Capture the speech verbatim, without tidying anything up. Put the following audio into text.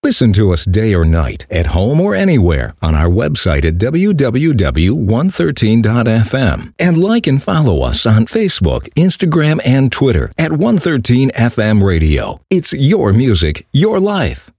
Listen to us day or night, at home or anywhere, on our website at w w w dot one thirteen dot f m. And like and follow us on Facebook, Instagram, and Twitter at one thirteen F M Radio. It's your music, your life.